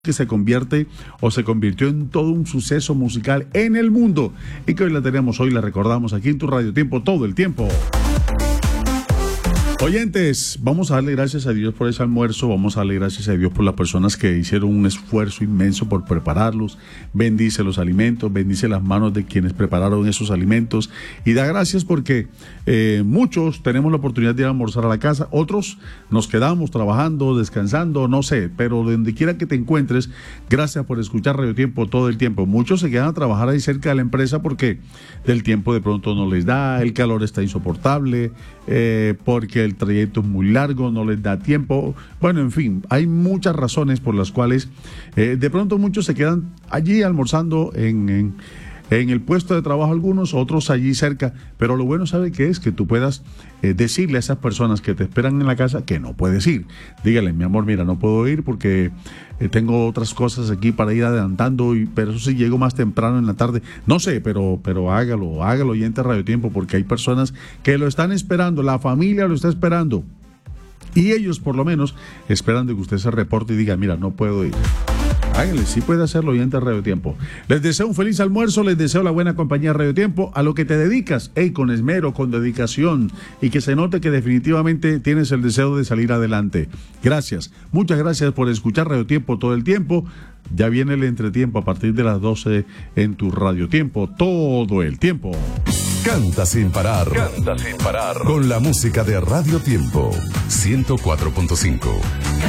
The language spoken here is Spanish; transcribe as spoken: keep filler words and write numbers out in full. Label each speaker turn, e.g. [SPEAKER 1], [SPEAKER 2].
[SPEAKER 1] que se convierte o se convirtió en todo un suceso musical en el mundo y que hoy la tenemos, hoy la recordamos aquí en tu Radio Tiempo todo el tiempo. Oyentes, vamos a darle gracias a Dios por ese almuerzo, vamos a darle gracias a Dios por las personas que hicieron un esfuerzo inmenso por prepararlos. Bendice los alimentos, bendice las manos de quienes prepararon esos alimentos y da gracias porque eh, muchos tenemos la oportunidad de ir a almorzar a la casa, otros nos quedamos trabajando, descansando, no sé, pero donde quiera que te encuentres, gracias por escuchar Radio Tiempo todo el tiempo. Muchos se quedan a trabajar ahí cerca de la empresa porque del tiempo de pronto no les da, el calor está insoportable, eh, porque el el trayecto es muy largo, no les da tiempo, bueno, en fin, hay muchas razones por las cuales eh, de pronto muchos se quedan allí almorzando en, en, en el puesto de trabajo algunos, otros allí cerca, pero lo bueno, ¿sabe qué es? Que tú puedas eh, decirle a esas personas que te esperan en la casa que no puedes ir, dígale, mi amor, mira, no puedo ir porque eh, tengo otras cosas aquí para ir adelantando, y, pero eso sí, llego más temprano en la tarde, no sé, pero, pero hágalo, hágalo y entre Radio Tiempo, porque hay personas que lo están esperando, la familia lo está esperando, y ellos por lo menos esperan de que usted se reporte y diga, mira, no puedo ir. Háganle, sí puede hacerlo y entre Radio Tiempo. Les deseo un feliz almuerzo, les deseo la buena compañía Radio Tiempo, a lo que te dedicas, hey, con esmero, con dedicación, y que se note que definitivamente tienes el deseo de salir adelante. Gracias, muchas gracias por escuchar Radio Tiempo todo el tiempo. Ya viene el entretiempo a partir de las doce en tu Radio Tiempo todo el tiempo.
[SPEAKER 2] Canta sin parar. Canta sin parar. Con la música de Radio Tiempo ciento cuatro punto cinco.